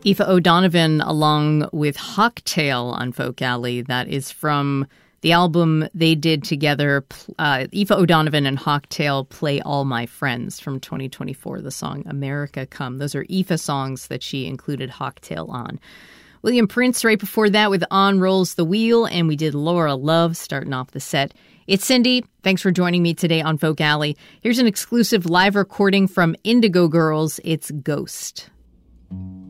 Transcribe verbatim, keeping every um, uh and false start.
Aoife O'Donovan along with Hawktail on Folk Alley. That is from the album they did together. Uh, Aoife O'Donovan and Hawktail Play All My Friends from twenty twenty-four, the song America Come. Those are Aoife songs that she included Hawktail on. William Prince right before that with On Rolls the Wheel, and we did Laura Love starting off the set. It's Cindy. Thanks for joining me today on Folk Alley. Here's an exclusive live recording from Indigo Girls. It's Ghost.